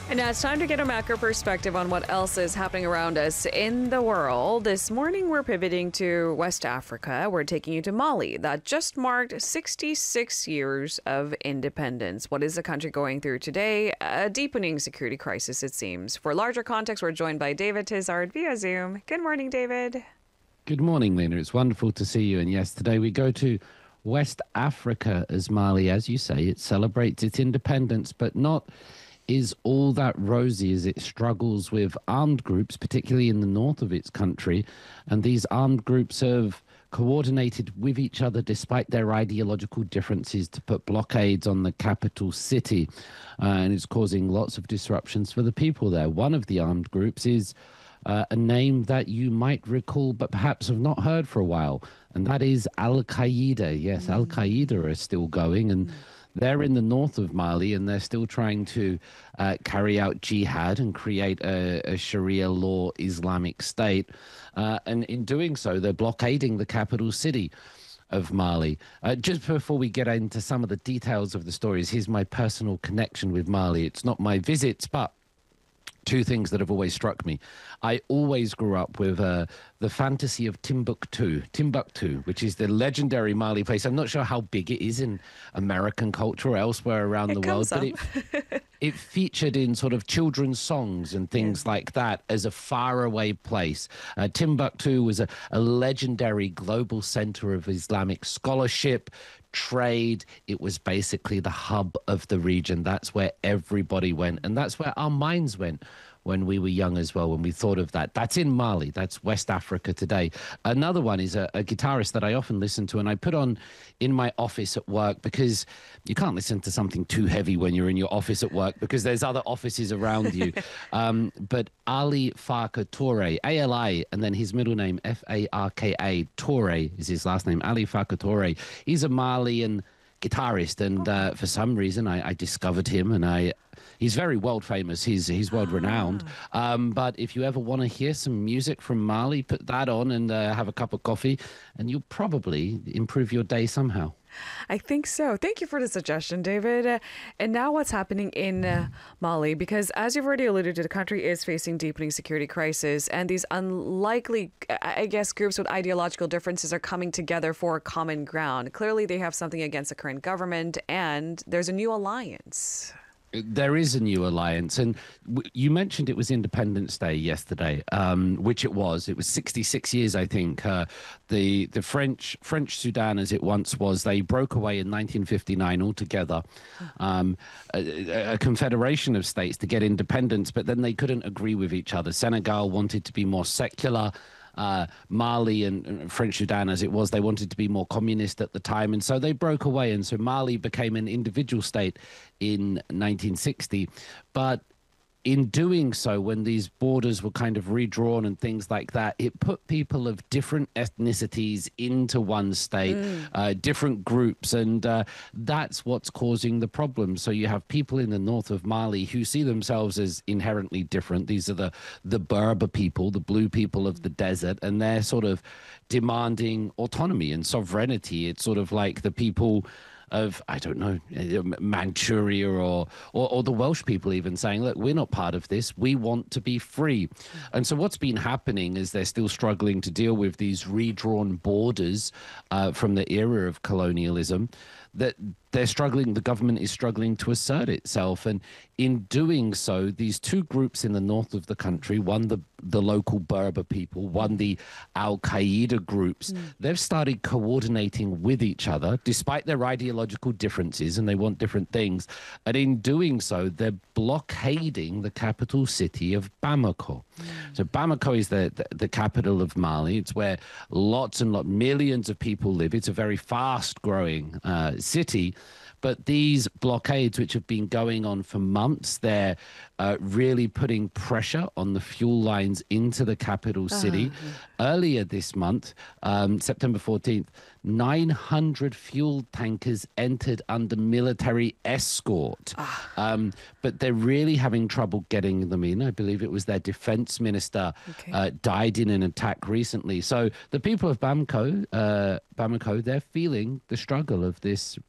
And now it's time to get a macro perspective on what else is happening around us in the world. This morning, we're pivoting to West Africa. We're taking you to Mali, that just marked 66 years of independence. What is the country going through today? A deepening security crisis, it seems. For larger context, we're joined by David Tizard via Zoom. Good morning, David. Good morning, Lena. It's wonderful to see you. And yes, today we go to West Africa as Mali, as you say, it celebrates its independence, but not is all that rosy as it struggles with armed groups, particularly in the north of its country. And these armed groups have coordinated with each other despite their ideological differences to put blockades on the capital city. And it's causing lots of disruptions for the people there. One of the armed groups is a name that you might recall but perhaps have not heard for a while, and that is Al-Qaeda. Yes, Al-Qaeda are still going, and they're in the north of Mali, and they're still trying to carry out jihad and create a Sharia law Islamic state. And in doing so, they're blockading the capital city of Mali. Just before we get into some of the details of the stories, here's my personal connection with Mali. It's not my visits, but two things that have always struck me. I always grew up with the fantasy of Timbuktu, which is the legendary Mali place. I'm not sure how big it is in American culture or elsewhere around the world, but it featured in sort of children's songs and things like that as a faraway place. Timbuktu was a legendary global center of Islamic scholarship, trade. It was basically the hub of the region. That's where everybody went, and that's where our minds went when we were young as well, when we thought of that. That's in Mali. That's West Africa today. Another one is a guitarist that I often listen to, and I put on in my office at work, because you can't listen to something too heavy when you're in your office at work because there's other offices around you. But Ali Farka Touré, A-L-I, and then his middle name, F-A-R-K-A, Touré is his last name, Ali Farka Touré. He's a Malian guitarist, and for some reason I discovered him, and he's very world famous. He's world renowned. But if you ever want to hear some music from Mali, put that on and have a cup of coffee, and you'll probably improve your day somehow. I think so. Thank you for the suggestion, David. And now what's happening in Mali? Because as you've already alluded to, the country is facing deepening security crisis, and these unlikely, I guess, groups with ideological differences are coming together for common ground. Clearly, they have something against the current government, and there's a new alliance. There is a new alliance, and you mentioned it was Independence Day yesterday, which it was. It was 66 years, I think. The French Sudan, as it once was, they broke away in 1959 altogether, a confederation of states to get independence, but then they couldn't agree with each other. Senegal wanted to be more secular. Mali and French Sudan, as it was, they wanted to be more communist at the time, and so they broke away, and so Mali became an individual state in 1960. But in doing so, when these borders were kind of redrawn and things like that, it put people of different ethnicities into one state, different groups, and that's what's causing the problem. So you have people in the north of Mali who see themselves as inherently different. These are the Berber people, the blue people of the desert, and they're sort of demanding autonomy and sovereignty. It's sort of like the people of, I don't know, Manchuria or the Welsh people even saying, look, we're not part of this. We want to be free. And so what's been happening is they're still struggling to deal with these redrawn borders from the era of colonialism, that they're struggling, the government is struggling to assert itself. And in doing so, these two groups in the north of the country, one the local Berber people, one the Al-Qaeda groups, they've started coordinating with each other despite their ideological differences, and they want different things. And in doing so, they're blockading the capital city of Bamako. So Bamako is the capital of Mali. It's where millions of people live. It's a very fast-growing city. But these blockades, which have been going on for months, they're really putting pressure on the fuel lines into the capital city. Earlier this month, September 14th, 900 fuel tankers entered under military escort. But they're really having trouble getting them in. I believe it was their defense minister died in an attack recently. So the people of Bamako, they're feeling the struggle of this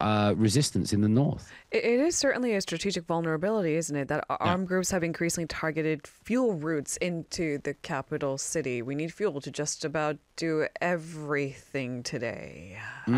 resistance in the north. It is certainly a strategic vulnerability, isn't it? That armed groups have increasingly targeted fuel routes into the capital city. We need fuel to just about do everything today.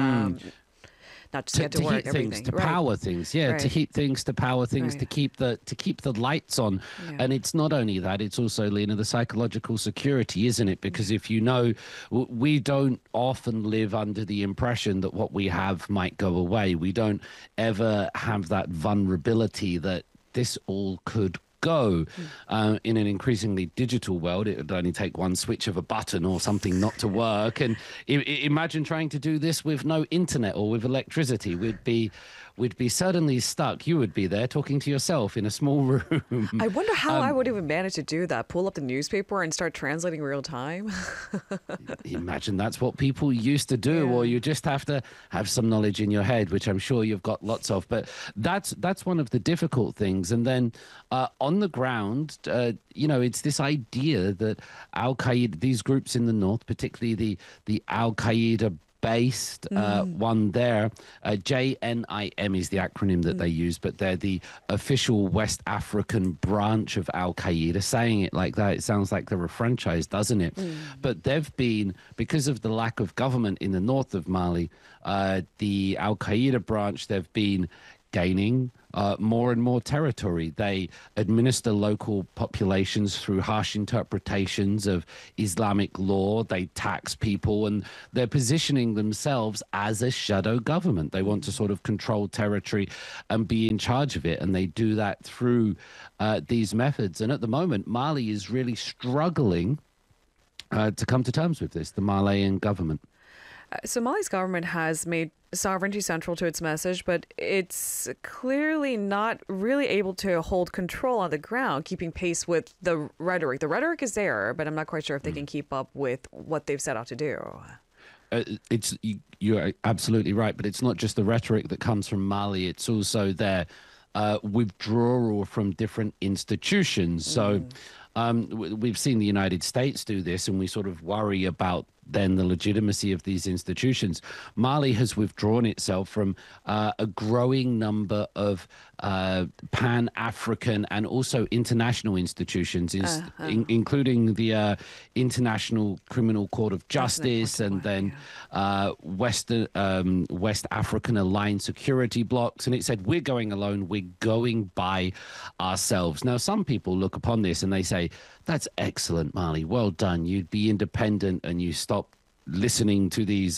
Not just get to work, heat everything. things, to power things, to heat things, to power things, to keep the lights on. And it's not only that; it's also, Lena, the psychological security, isn't it? Because if you know, we don't often live under the impression that what we have might go away. We don't ever have that vulnerability that this all could go. In an increasingly digital world, it would only take one switch of a button or something not to work. And imagine trying to do this with no internet or with electricity. We'd be suddenly stuck. You would be there talking to yourself in a small room. I wonder how I would even manage to do that. Pull up the newspaper and start translating real time. Imagine that's what people used to do, or you just have to have some knowledge in your head, which I'm sure you've got lots of. But that's one of the difficult things. And then on the ground, it's this idea that Al-Qaeda, these groups in the north, particularly the Al-Qaeda based one there, JNIM is the acronym that they use, but they're the official West African branch of Al-Qaeda. Saying it like that, it sounds like they're a franchise, doesn't it? But they've been, because of the lack of government in the north of Mali, the Al-Qaeda branch, they've been gaining more and more territory. They administer local populations through harsh interpretations of Islamic law. They tax people, and they're positioning themselves as a shadow government. They want to sort of control territory and be in charge of it, and they do that through these methods. And at the moment, Mali is really struggling to come to terms with this, the Malian government. So Mali's government has made sovereignty central to its message, but it's clearly not really able to hold control on the ground, keeping pace with the rhetoric. The rhetoric is there, but I'm not quite sure if they can keep up with what they've set out to do. You're absolutely right, but it's not just the rhetoric that comes from Mali. It's also their withdrawal from different institutions. So we've seen the United States do this, and we sort of worry about then the legitimacy of these institutions. Mali has withdrawn itself from a growing number of Pan-African and also international institutions, including the International Criminal Court of Justice, and then West African Aligned Security Blocks. And it said, we're going alone, we're going by ourselves. Now, some people look upon this and they say, that's excellent, Mali. Well done. You'd be independent and you stop listening to these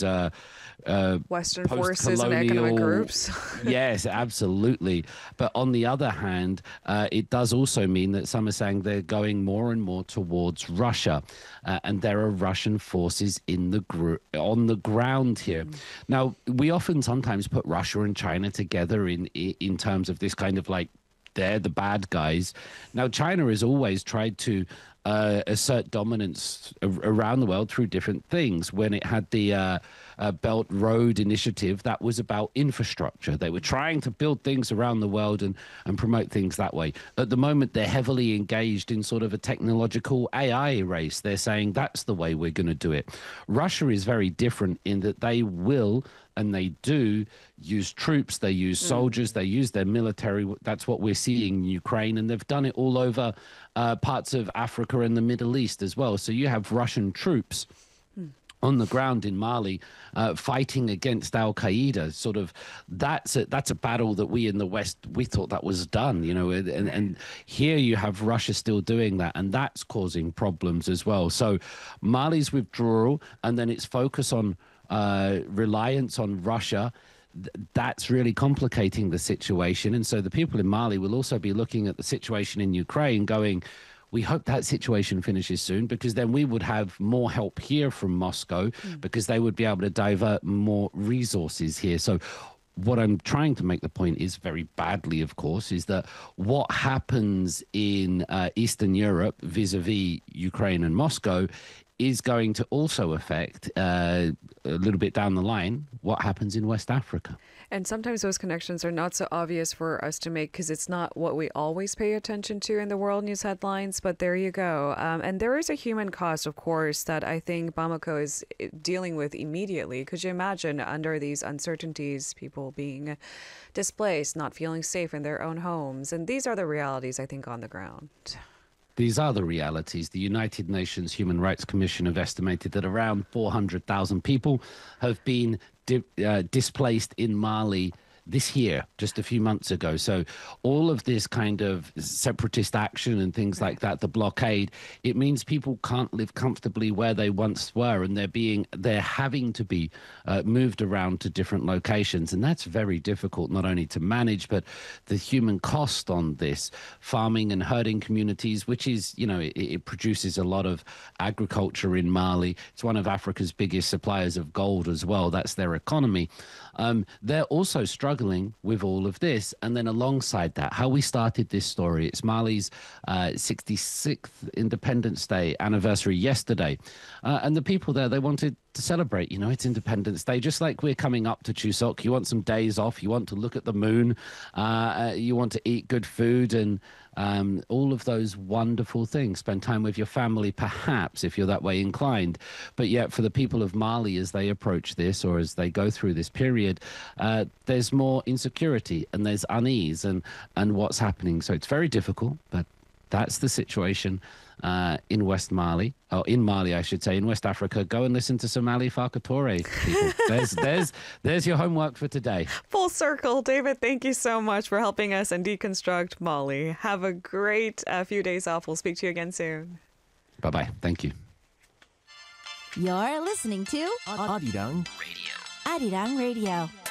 Western forces and economic groups. Yes, absolutely. But on the other hand, it does also mean that some are saying they're going more and more towards Russia, and there are Russian forces on the ground here. Now, we often sometimes put Russia and China together in terms of this kind of like, they're the bad guys. Now, China has always tried to assert dominance around the world through different things. When it had the Belt Road Initiative, that was about infrastructure. They were trying to build things around the world and promote things that way. At the moment, they're heavily engaged in sort of a technological AI race. They're saying that's the way we're going to do it. Russia is very different in that they will, and they do, use troops, they use soldiers, they use their military. That's what we're seeing in Ukraine, and they've done it all over parts of Africa and the Middle East as well. So you have Russian troops on the ground in Mali fighting against Al-Qaeda. Sort of that's a battle that we in the West, we thought that was done, and here you have Russia still doing that, and that's causing problems as well. So Mali's withdrawal and then its focus on reliance on Russia, that's really complicating the situation. And so the people in Mali will also be looking at the situation in Ukraine going, we hope that situation finishes soon, because then we would have more help here from Moscow, because they would be able to divert more resources here. So what I'm trying to make the point is, very badly, of course, is that what happens in Eastern Europe vis-a-vis Ukraine and Moscow is going to also affect a little bit down the line what happens in West Africa. And sometimes those connections are not so obvious for us to make because it's not what we always pay attention to in the world news headlines. But there you go. And there is a human cost, of course, that I think Bamako is dealing with immediately. Could you imagine under these uncertainties, people being displaced, not feeling safe in their own homes? And these are the realities, I think, on the ground. These are the realities. The United Nations Human Rights Commission have estimated that around 400,000 people have been displaced in Mali this year, just a few months ago. So all of this kind of separatist action and things like that, the blockade, it means people can't live comfortably where they once were, and they're having to be moved around to different locations. And that's very difficult, not only to manage, but the human cost on this, farming and herding communities, which is, it produces a lot of agriculture in Mali. It's one of Africa's biggest suppliers of gold as well. That's their economy. They're also struggling with all of this. And then alongside that, how we started this story, it's Mali's 66th Independence Day anniversary yesterday. And the people there, they wanted to celebrate, it's Independence Day, just like we're coming up to Chuseok. You want some days off, you want to look at the moon, you want to eat good food and all of those wonderful things, spend time with your family, perhaps, if you're that way inclined. But yet for the people of Mali, as they approach this or as they go through this period, there's more insecurity and there's unease and what's happening. So it's very difficult, but that's the situation in West Mali, or in Mali, I should say, in West Africa. Go and listen to some Ali Farka Touré, people. There's your homework for today. Full circle. David, thank you so much for helping us and deconstruct Mali. Have a great few days off. We'll speak to you again soon. Bye-bye. Thank you. You're listening to Arirang Radio. Arirang Radio.